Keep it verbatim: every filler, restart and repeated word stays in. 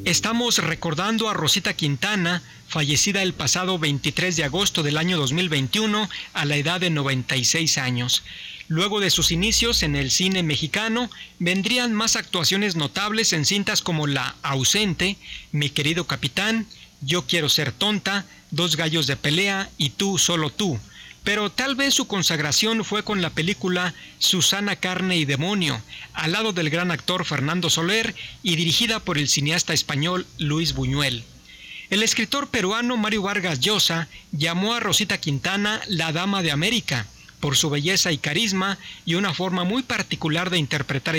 Estamos recordando a Rosita Quintana, fallecida el pasado veintitrés de agosto del año dos mil veintiuno a la edad de noventa y seis años. Luego de sus inicios en el cine mexicano, vendrían más actuaciones notables en cintas como La ausente, Mi querido capitán, Yo quiero ser tonta, Dos gallos de pelea y Tú, solo tú. Pero tal vez su consagración fue con la película Susana, carne y demonio, al lado del gran actor Fernando Soler y dirigida por el cineasta español Luis Buñuel. El escritor peruano Mario Vargas Llosa llamó a Rosita Quintana la Dama de América, por su belleza y carisma y una forma muy particular de interpretar